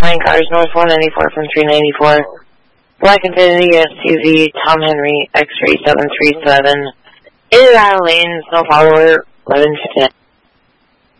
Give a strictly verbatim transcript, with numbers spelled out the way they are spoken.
Flying Cars, North one ninety-four from three ninety-four. Black Infinity S U V, Tom Henry, X-Ray seven three seven. In and out of lanes, no follower, eleven fifty.